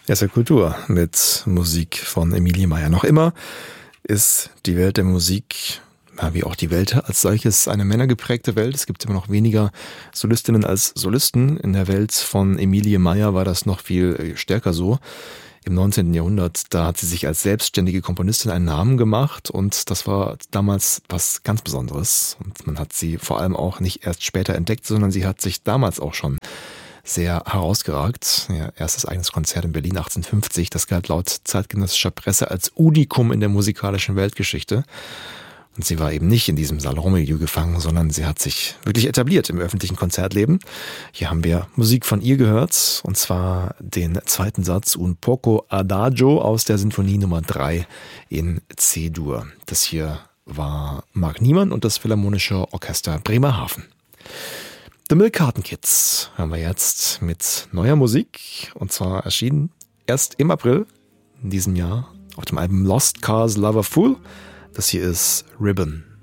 SR Kultur mit Musik von Emilie Meier. Noch immer ist die Welt der Musik, wie auch die Welt als solches, eine männergeprägte Welt. Es gibt immer noch weniger Solistinnen als Solisten. In der Welt von Emilie Meier war das noch viel stärker so. Im 19. Jahrhundert, da hat sie sich als selbstständige Komponistin einen Namen gemacht und das war damals was ganz Besonderes. Und man hat sie vor allem auch nicht erst später entdeckt, sondern sie hat sich damals auch schon sehr herausgeragt. Ihr erstes eigenes Konzert in Berlin 1850, das galt laut zeitgenössischer Presse als Unikum in der musikalischen Weltgeschichte. Und sie war eben nicht in diesem Salonmilieu gefangen, sondern sie hat sich wirklich etabliert im öffentlichen Konzertleben. Hier haben wir Musik von ihr gehört, und zwar den zweiten Satz Un poco adagio aus der Sinfonie Nummer 3 in C-Dur. Das hier war Mark Niemann und das Philharmonische Orchester Bremerhaven. The Milk Carton Kids hören wir jetzt mit neuer Musik, und zwar erschienen erst im April in diesem Jahr auf dem Album Lost Cars Lover Fool. Das hier ist Ribbon.